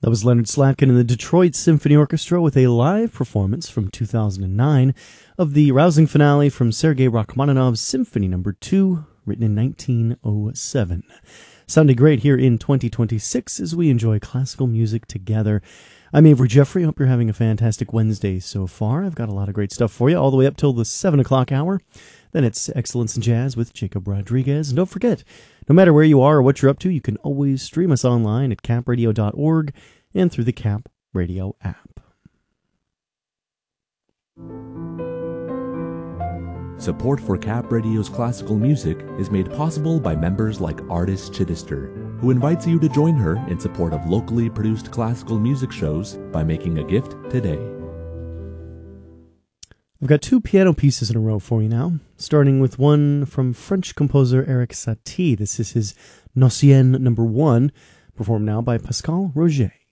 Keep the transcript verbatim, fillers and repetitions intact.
That was Leonard Slatkin and the Detroit Symphony Orchestra with a live performance from two thousand nine of the rousing finale from Sergei Rachmaninoff's Symphony Number two, written in nineteen oh seven. Sounding great here in twenty twenty-six as we enjoy classical music together. I'm Avery Jeffrey. Hope you're having a fantastic Wednesday so far. I've got a lot of great stuff for you all the way up till the seven o'clock hour. Then it's Excellence in Jazz with Jacob Rodriguez. And don't forget, no matter where you are or what you're up to, you can always stream us online at cap radio dot org and through the Cap Radio app. Support for Cap Radio's classical music is made possible by members like Artis Chittister, who invites you to join her in support of locally produced classical music shows by making a gift today. I've got two piano pieces in a row for you now, starting with one from French composer Erik Satie. This is his Gnossienne number one, performed now by Pascal Roger.